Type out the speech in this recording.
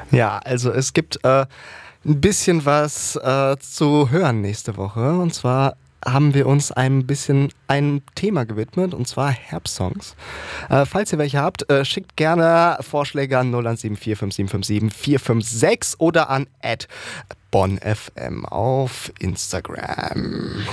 Ja, also es gibt ein bisschen was zu hören nächste Woche. Und zwar haben wir uns ein bisschen einem Thema gewidmet, und zwar Herbstsongs. Falls ihr welche habt, schickt gerne Vorschläge an 01745757 456 oder an @bonfm auf Instagram.